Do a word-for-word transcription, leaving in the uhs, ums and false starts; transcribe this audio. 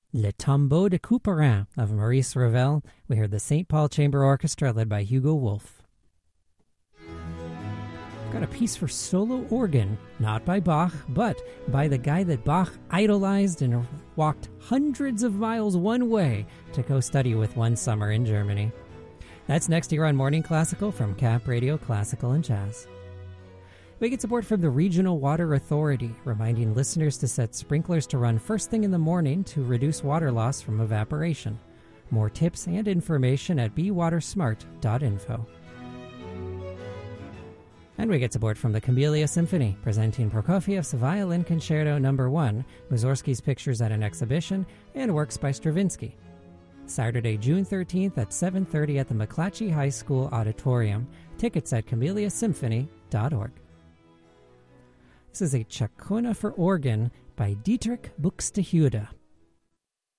Le Tombeau de Couperin of Maurice Ravel. We heard the Saint Paul Chamber Orchestra led by Hugo Wolf. Got a piece for solo organ, not by Bach, but by the guy that Bach idolized and walked hundreds of miles one way to go study with one summer in Germany. That's next here on Morning Classical from Cap Radio Classical and Jazz. We get support from the Regional Water Authority, reminding listeners to set sprinklers to run first thing in the morning to reduce water loss from evaporation. More tips and information at be water smart dot info. And we get support from the Camellia Symphony, presenting Prokofiev's Violin Concerto Number one, Mussorgsky's Pictures at an Exhibition, and works by Stravinsky. Saturday, June thirteenth at seven thirty at the McClatchy High School Auditorium. Tickets at camellia symphony dot org. This is a Chacona for organ by Dietrich Buxtehude.